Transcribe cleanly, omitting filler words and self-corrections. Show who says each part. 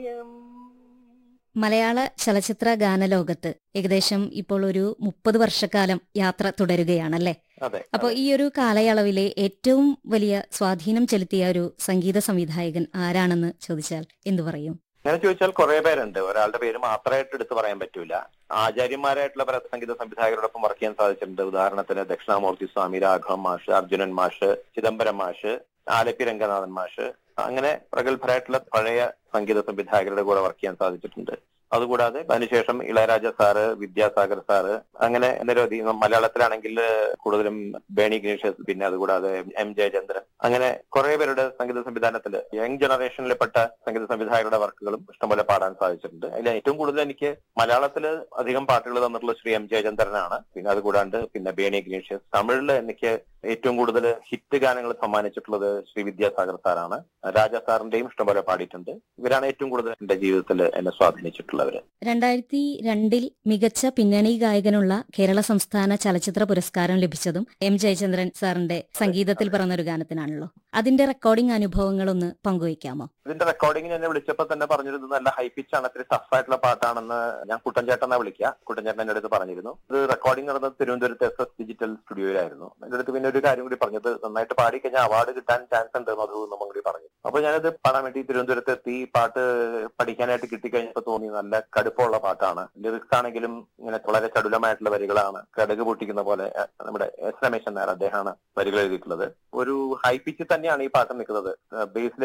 Speaker 1: മലയാള ചലച്ചിത്ര ഗാനലോകത്ത് ഏകദേശം ഇപ്പോൾ ഒരു 30 വർഷക്കാലം യാത്ര തുടരുകയാണല്ലേ?
Speaker 2: അതെ.
Speaker 1: അപ്പോൾ ഈ ഒരു കാലയളവിലെ ഏറ്റവും വലിയ സ്വാധീനം ചെലുത്തിയ ഒരു സംഗീത സംവിധായകൻ ആരാണെന്ന് ചോദിച്ചാൽ എന്തു പറയും?
Speaker 2: അങ്ങനെ ചോദിച്ചാൽ കുറെ പേരുണ്ട്. ഒരാളുടെ പേര് മാത്രമായിട്ട് എടുത്ത് പറയാൻ പറ്റൂല. ആചാര്യന്മാരായിട്ടുള്ള പല സംഗീത സംവിധായകരോടൊപ്പം വർക്ക് ചെയ്യാൻ സാധിച്ചിട്ടുണ്ട്. ഉദാഹരണത്തിന് ദക്ഷിണാമൂർത്തി സ്വാമി, രാഘവൻ മാഷ്, അർജുനൻ മാഷ്, ചിദംബരം മാഷ്, ആലപ്പി രംഗനാഥൻ മാഷ്, അങ്ങനെ പ്രഗത്ഭരായിട്ടുള്ള പഴയ സംഗീത സംവിധായകരുടെ കൂടെ വർക്ക് ചെയ്യാൻ സാധിച്ചിട്ടുണ്ട്. അതുകൂടാതെ അതിനുശേഷം ഇളയരാജ സാറ്, വിദ്യാസാഗർ സാറ്, അങ്ങനെ നിരവധി. മലയാളത്തിലാണെങ്കിൽ കൂടുതലും ബേണി ഇഗ്നീഷ്യസ്, പിന്നെ അതുകൂടാതെ എം ജയചന്ദ്രൻ, അങ്ങനെ കുറെ പേരുടെ സംഗീത സംവിധാനത്തിൽ യങ് ജനറേഷനിൽപ്പെട്ട സംഗീത സംവിധായകരുടെ വർക്കുകളും ഇഷ്ടംപോലെ പാടാൻ സാധിച്ചിട്ടുണ്ട്. അതിൽ ഏറ്റവും കൂടുതൽ എനിക്ക് മലയാളത്തിൽ അധികം പാട്ടുകൾ തന്നിട്ടുള്ള ശ്രീ എം ജയചന്ദ്രനാണ്. പിന്നെ അതുകൂടാണ്ട് പിന്നെ ബേണി ഇഗ്നീഷ്യസ്. തമിഴിൽ എനിക്ക് ഏറ്റവും കൂടുതൽ ഹിറ്റ് ഗാനങ്ങൾ സമ്മാനിച്ചിട്ടുള്ളത് ശ്രീ വിദ്യാസാഗർ സാറാണ്. രാജ സാറിന്റെയും ഇഷ്ടംപോലെ പാടിയിട്ടുണ്ട്. ഇവരാണ് ഏറ്റവും കൂടുതൽ എന്റെ ജീവിതത്തിൽ എന്നെ സ്വാധീനിച്ചിട്ടുള്ളവര്.
Speaker 1: 2002 മികച്ച പിന്നണി ഗായകനുള്ള കേരള സംസ്ഥാന ചലച്ചിത്ര പുരസ്കാരം ലഭിച്ചതും എം ജയചന്ദ്രൻ സാറിന്റെ സംഗീതത്തിൽ പിറന്നൊരു ഗാനത്തിനാണല്ലോ. അതിന്റെ റെക്കോർഡിംഗ് അനുഭവങ്ങളൊന്ന് പങ്കുവയ്ക്കാമോ?
Speaker 2: ഇതിന്റെ റെക്കോർഡിംഗിന് എന്നെ വിളിച്ചപ്പോൾ തന്നെ പറഞ്ഞിരുന്നു നല്ല ഹൈ പിച്ച് ആണ്, ഇത്തിരി ടഫായിട്ടുള്ള പാട്ടാണെന്ന്. ഞാൻ കുട്ടൻചേട്ടനെ വിളിക്കുക. കുട്ടൻചേട്ടൻ എന്റെ അടുത്ത് പറഞ്ഞിരുന്നു. ഇത് റെക്കോർഡിംഗ് നടന്നത് തിരുവനന്തപുരത്ത് SS ഡിജിറ്റൽ സ്റ്റുഡിയോയിലായിരുന്നു. എന്റെ അടുത്ത് പിന്നെ ഒരു കാര്യം കൂടി പറഞ്ഞത്, നന്നായിട്ട് പാടി കഴിഞ്ഞാൽ അവാർഡ് കിട്ടാൻ ചാൻസ് ഉണ്ട് എന്നും കൂടി പറഞ്ഞു. അപ്പൊ ഞാനത് പാടാൻ വേണ്ടി തിരുവനന്തപുരത്ത് എത്തി. പാട്ട് പഠിക്കാനായിട്ട് കിട്ടിക്കഴിഞ്ഞപ്പോൾ തോന്നി നല്ല കടുപ്പമുള്ള പാട്ടാണ്. ലിറിക്സ് ആണെങ്കിലും ഇങ്ങനെ വളരെ ചടുലമായിട്ടുള്ള വരികളാണ്. കടുക് പൊട്ടിക്കുന്ന പോലെ. നമ്മുടെ S രമേശൻ നായർ അദ്ദേഹമാണ് വരികൾ എഴുതിയിട്ടുള്ളത്. ഒരു ഹൈ പിച്ച് തന്നെയാണ് ഈ പാട്ട് നിൽക്കുന്നത്. ബേസിൽ